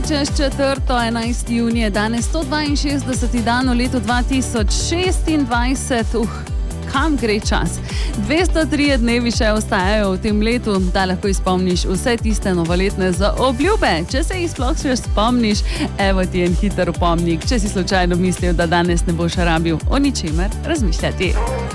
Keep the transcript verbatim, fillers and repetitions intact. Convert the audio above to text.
čez četrto enajsti junij, danes sto dvainšestdeseti dan v letu dva tisoč šestindvajset. Uh, kam gre čas? dvesto tri dnevi še ostajajo v tem letu, da lahko izpolniš vse tiste novoletne zaobljube. Če se jih sploh še spomniš, evo ti en hiter opomnik, če si slučajno mislil, da danes ne boš rabil o ničemer razmišljati.